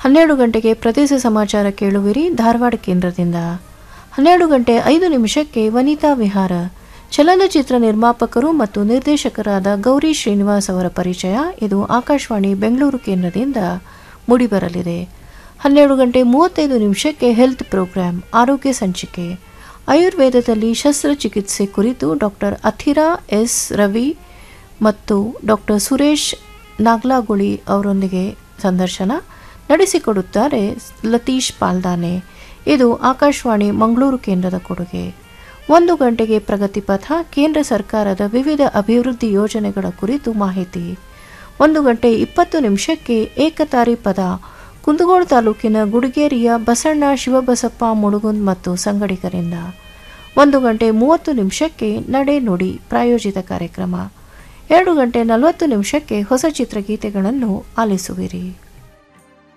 12 ಗಂಟೆಗೆ ಪ್ರದೇಶ ಸಮಾಚಾರ ಕೇಳುವಿರಿ ಧಾರವಾಡ ಕೇಂದ್ರದಿಂದ. 12:05 ವನಿತಾ ವಿಹಾರ ಚಲನಚಿತ್ರ ನಿರ್ಮಾಪಕರು ಮತ್ತು ನಿರ್ದೇಶಕರಾದ ಗೌರಿ ಶ್ರೀನಿವಾಸ್ ಅವರ ಪರಿಚಯ. ಇದು ಆಕಾಶವಾಣಿ ಬೆಂಗಳೂರು ಕೇಂದ್ರದಿಂದ ಮೂಡಿಬರಲಿದೆ. 12:35 ಹೆಲ್ತ್ ಪ್ರೋಗ್ರಾಂ ಆರೋಗ್ಯ ಸಂಚಿಕೆ. ಆಯುರ್ವೇದದಲ್ಲಿ ಶಸ್ತ್ರಚಿಕಿತ್ಸೆ ಕುರಿತು ಡಾಕ್ಟರ್ ಅಥಿರಾ ಎಸ್ ರವಿ ಮತ್ತು ಡಾಕ್ಟರ್ ಸುರೇಶ್ ನಾಗ್ಲಾಗುಳಿ ಅವರೊಂದಿಗೆ ಸಂದರ್ಶನ ನಡೆಸಿಕೊಡುತ್ತಾರೆ ಲತೀಶ್ ಪಾಲ್ದಾನೆ. ಇದು ಆಕಾಶವಾಣಿ ಮಂಗಳೂರು ಕೇಂದ್ರದ ಕೊಡುಗೆ. 1 ಗಂಟೆಗೆ ಪ್ರಗತಿಪಥ ಕೇಂದ್ರ ಸರ್ಕಾರದ ವಿವಿಧ ಅಭಿವೃದ್ಧಿ ಯೋಜನೆಗಳ ಕುರಿತು ಮಾಹಿತಿ. 1:20 ಏಕತಾರಿ ಪದ ಕುಂದಗೋಳ ತಾಲೂಕಿನ ಗುಡಿಗೇರಿಯ ಬಸಣ್ಣ ಶಿವಬಸಪ್ಪ ಮುಳುಗುಂದ್ ಮತ್ತು ಸಂಗಡಿಗರಿಂದ. 1:30 ನಡೆ ನುಡಿ ಪ್ರಾಯೋಜಿತ ಕಾರ್ಯಕ್ರಮ. 2:40 ಹೊಸ ಚಿತ್ರಗೀತೆಗಳನ್ನು ಆಲಿಸುವಿರಿ.